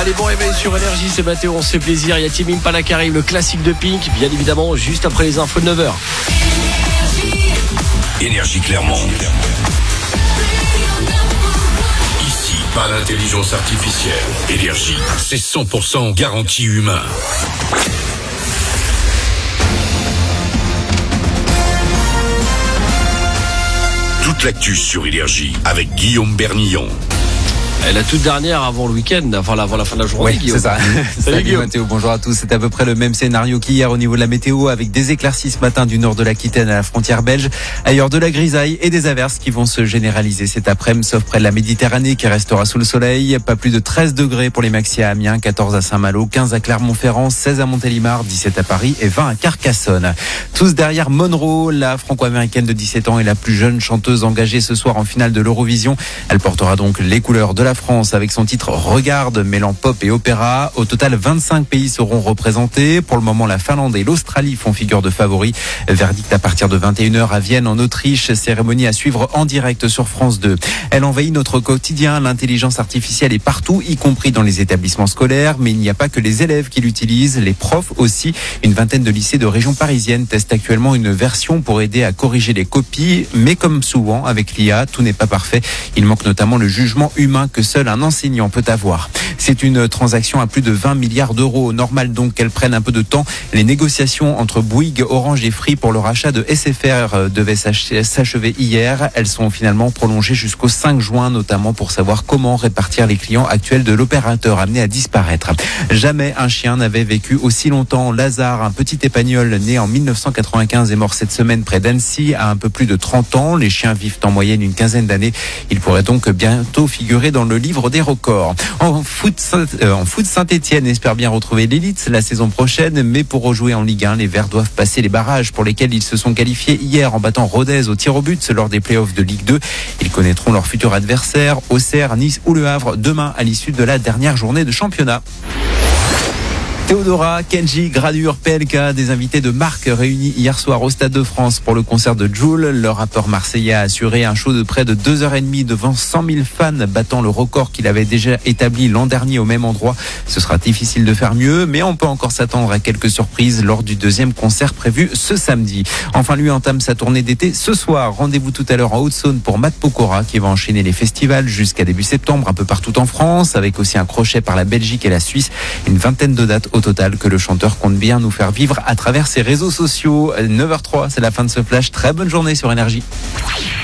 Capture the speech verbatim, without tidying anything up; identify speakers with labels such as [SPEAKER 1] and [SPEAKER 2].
[SPEAKER 1] Allez, bon réveil sur Énergie, c'est Mathéo, on se fait plaisir. Il y a Tame Impala qui arrive, le classique de Pink, bien évidemment, juste après les infos de neuf heures.
[SPEAKER 2] Énergie Clermont. Ici, pas d'intelligence artificielle. Énergie, c'est cent pour cent garantie humain. Toute l'actu sur Énergie avec Guillaume Bernillon.
[SPEAKER 1] La toute dernière avant le week-end, enfin avant la fin de la journée,
[SPEAKER 3] oui,
[SPEAKER 1] Guillaume.
[SPEAKER 3] C'est ça. Salut, Salut Mathéo, bonjour à tous. C'est à peu près le même scénario qu'hier au niveau de la météo, avec des éclaircies ce matin du nord de l'Aquitaine à la frontière belge. Ailleurs, de la grisaille et des averses qui vont se généraliser cet après-midi, sauf près de la Méditerranée qui restera sous le soleil. Pas plus de treize degrés pour les maxi à Amiens, quatorze à Saint-Malo, quinze à Clermont-Ferrand, seize à Montélimar, dix-sept à Paris et vingt à Carcassonne. Tous derrière Monroe, la franco-américaine de dix-sept ans est la plus jeune chanteuse engagée ce soir en finale de l'Eurovision. Elle portera donc les couleurs de la France avec son titre Regarde, mêlant pop et opéra. Au total, vingt-cinq pays seront représentés. Pour le moment, la Finlande et l'Australie font figure de favoris. Verdict à partir de vingt et une heures à Vienne, en Autriche. Cérémonie à suivre en direct sur France deux. Elle envahit notre quotidien. L'intelligence artificielle est partout, y compris dans les établissements scolaires. Mais il n'y a pas que les élèves qui l'utilisent, les profs aussi. Une vingtaine de lycées de région parisienne testent actuellement une version pour aider à corriger les copies. Mais comme souvent avec l'I A, tout n'est pas parfait. Il manque notamment le jugement humain que seul un enseignant peut avoir. C'est une transaction à plus de vingt milliards d'euros. Normal donc qu'elle prenne un peu de temps. Les négociations entre Bouygues, Orange et Free pour le rachat de S F R devaient s'achever hier. Elles sont finalement prolongées jusqu'au cinq juin, notamment pour savoir comment répartir les clients actuels de l'opérateur amené à disparaître. Jamais un chien n'avait vécu aussi longtemps. Lazare, un petit épagnol né en mille neuf cent quatre-vingt-quinze, est mort cette semaine près d'Annecy à un peu plus de trente ans. Les chiens vivent en moyenne une quinzaine d'années. Il pourrait donc bientôt figurer dans le livre des records. En foot, euh, en foot, Saint-Etienne espère bien retrouver l'élite la saison prochaine, mais pour rejouer en Ligue un, les Verts doivent passer les barrages pour lesquels ils se sont qualifiés hier en battant Rodez au tir au but lors des playoffs de Ligue deux. Ils connaîtront leur futur adversaire, Auxerre, Nice ou Le Havre, demain à l'issue de la dernière journée de championnat. Théodora, Kenji, Gradure, P L K, des invités de marque réunis hier soir au Stade de France pour le concert de Jul. Le rappeur marseillais a assuré un show de près de deux heures trente devant cent mille fans, battant le record qu'il avait déjà établi l'an dernier au même endroit. Ce sera difficile de faire mieux, mais on peut encore s'attendre à quelques surprises lors du deuxième concert prévu ce samedi. Enfin, lui entame sa tournée d'été ce soir. Rendez-vous tout à l'heure en Haute-Saône pour Matt Pokora qui va enchaîner les festivals jusqu'à début septembre un peu partout en France, avec aussi un crochet par la Belgique et la Suisse. Une vingtaine de dates au total que le chanteur compte bien nous faire vivre à travers ses réseaux sociaux. neuf heures zéro trois, c'est la fin de ce flash. Très bonne journée sur Énergie.